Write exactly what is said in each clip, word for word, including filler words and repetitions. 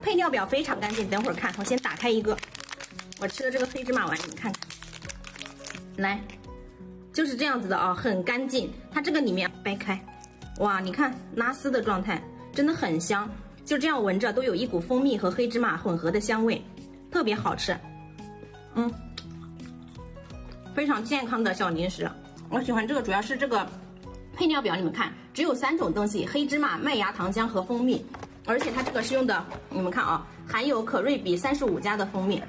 配料表非常干净，等会儿看，我先打开一个，我吃的这个黑芝麻丸，你们看看，来，就是这样子的啊、哦，很干净。它这个里面掰开，哇，你看拉丝的状态，真的很香，就这样闻着都有一股蜂蜜和黑芝麻混合的香味，特别好吃。嗯，非常健康的小零食，我喜欢这个，主要是这个配料表，你们看，只有三种东西：黑芝麻、麦芽糖浆和蜂蜜。而且它这个是用的，你们看啊，含有可瑞比三十五加的蜂蜜。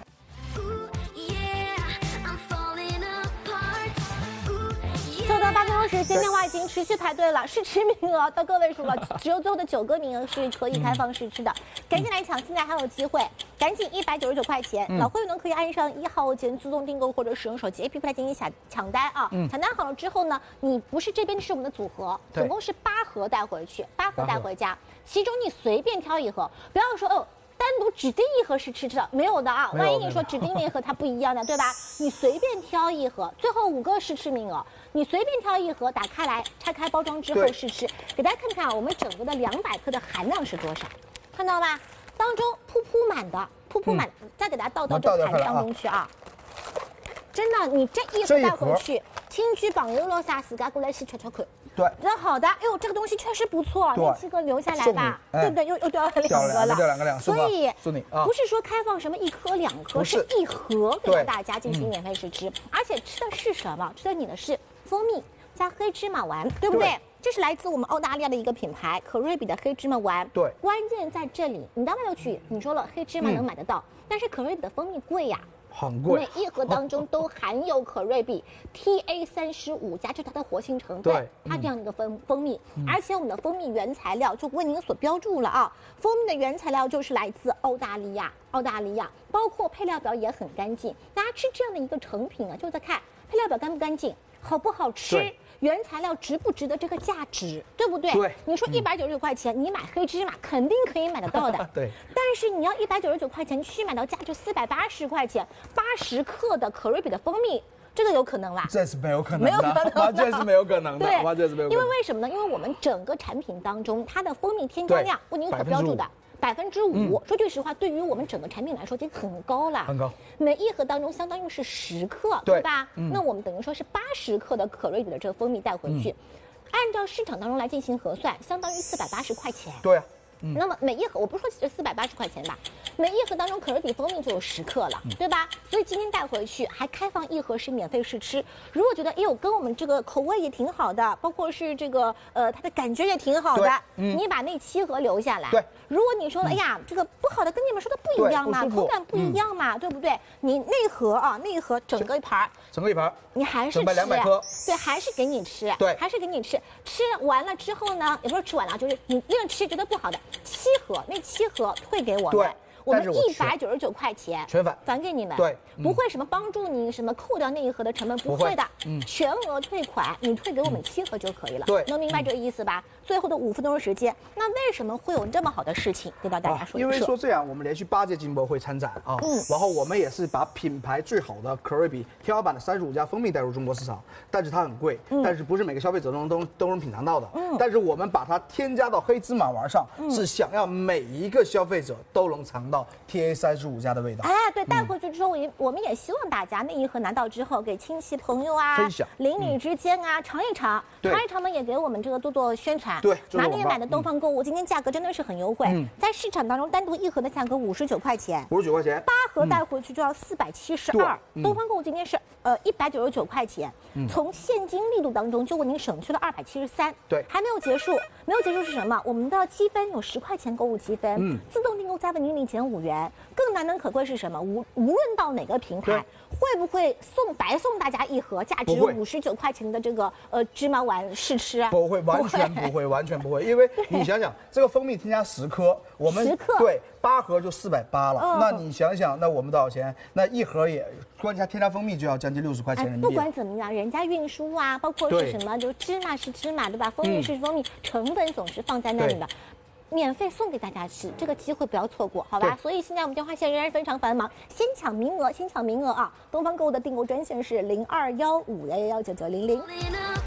凑到八分钟时间的话，已经持续排队了，试吃名额到个位数了，只有最后的九个名额是可以开放试吃的，赶紧来抢，现在还有机会，赶紧一百九十九块钱，嗯、老会员呢可以按上一号键自动订购或者使用手机 A P P 来进行抢抢单啊，嗯、抢单好了之后呢，你不是这边是我们的组合，总共是八盒带回去，八盒带回家，其中你随便挑一盒，不要说哦。单独指定一盒是吃吃的，没有的啊！万一你说指定那一盒它不一样的，对吧？你随便挑一盒，最后五个试吃名额，你随便挑一盒，打开来拆开包装之后试吃，给大家看看啊，我们整个的两百克的含量是多少？看到吧？当中铺铺满的，铺铺满，嗯、再给大家倒到这个盘子当中去啊！真的，你这一盒带回去，亲戚朋友了啥自家过来去吃吃看。 对， 那好的，哎呦，这个东西确实不错，那七个留下来吧，对不对？又又掉了两个了， 掉两个两， 所以送你啊， 不是说开放什么一颗两颗，是一盒给大家进行免费试吃，而且吃的是什么？吃的你的是蜂蜜加黑芝麻丸，对不对？这是来自我们澳大利亚的一个品牌可瑞比的黑芝麻丸， 对， 关键在这里，你到外头去，你说了黑芝麻能买得到，但是可瑞比的蜂蜜贵呀。 很贵， 每一盒当中都含有可瑞比 T A 三十五加，这是它的活性成分，它这样的一个蜂蜂蜜，嗯、而且我们的蜂蜜原材料就为您所标注了啊，蜂蜜的原材料就是来自澳大利亚，澳大利亚，包括配料表也很干净，大家吃这样的一个成品啊，就在看配料表干不干净，好不好吃。原材料值不值得这个价值，对不对？ 对， 你说一百九十九块钱，嗯、你买黑芝麻肯定可以买得到的。 对。 但是你要一百九十九块钱去买到价值四百八十块钱八十克的可瑞比的蜂蜜，这个有可能啦？ 这是没有可能的， 没有可能， 完全是没有可能的， 对， 完全是没有可能。 因为为什么呢？因为我们整个产品当中，它的蜂蜜添加量为您所标注的。百分之五，说句实话，对于我们整个产品来说，已经很高了， 很高。 每一盒当中相当于是十克，对吧？ 嗯、 那我们等于说是八十克的可瑞比的这个蜂蜜带回去，嗯、按照市场当中来进行核算，相当于四百八十块钱。 对、啊。 嗯、那么每一盒，我不是说四百八十块钱吧，每一盒当中可瑞比蜂蜜就有十克了，嗯、对吧？所以今天带回去还开放一盒是免费试吃。如果觉得哎呦跟我们这个口味也挺好的，包括是这个呃它的感觉也挺好的，嗯、你把那七盒留下来。 对。 如果你说哎呀这个不好的跟你们说的不一样嘛，口感不一样嘛，嗯、对不对？你那盒啊那一盒整个一盘， 整个一盘， 你还是吃两百颗， 对，还是给你吃， 对， 还是给你吃。吃完了之后呢，也不是吃完了，就是你另吃觉得不好的。七盒，那七盒退给我们， 对， 我们一百九十九块钱全返返给你们， 对， 嗯、不会什么帮助你什么扣掉那一盒的成本，不会的，嗯，全额退款，你退给我们七盒就可以了， 对， 能明白这个意思吧？嗯、最后的五分钟的时间，那为什么会有这么好的事情？给到大家说一说。 因为说这样，我们连续八届金博会参展啊，嗯，然后我们也是把品牌最好的可瑞比天花板的三十五加蜂蜜带入中国市场，但是它很贵，嗯、但是不是每个消费者都能都都能品尝到的，嗯，但是我们把它添加到黑芝麻丸上，嗯、是想要每一个消费者都能尝到 T A 三十五加的味道。 哎，对，带回去之后，我、嗯、我们也希望大家那一盒拿到之后，给亲戚朋友啊、 分享、 邻里之间啊、嗯、尝一尝，尝一尝呢，也给我们这个做做宣传。 对， 哪里买的东方购物，嗯、今天价格真的是很优惠，嗯、在市场当中单独一盒的价格五十九块钱， 五十九块钱， 八盒带回去就要四百七十二。东方购物今天是呃一百九十九块钱，嗯、从现金力度当中就为您省去了二百七十三。 对， 还没有结束，没有结束是什么？我们的积分有十块钱购物积分，嗯，自动订购再为您领减五元。更难能可贵是什么？无无论到哪个平台，会不会送白送大家一盒价值五十九块钱的这个呃芝麻丸试吃？ 不会，完全不会，完全不会。因为你想想，这个蜂蜜添加十颗，我们十克对八盒就四百八了。嗯、那你想想，那我们多少钱？那一盒也关键添加蜂蜜就要将近六十块钱人民币。 不管怎么样，人家运输啊，包括是什么，就芝麻是芝麻，对吧？蜂蜜是蜂蜜，嗯、成本总是放在那里的。免费送给大家吃，这个机会不要错过，好吧？所以现在我们电话线仍然非常繁忙，先抢名额，先抢名额啊！东方购物的订购专线是零二幺五幺幺幺九九零零。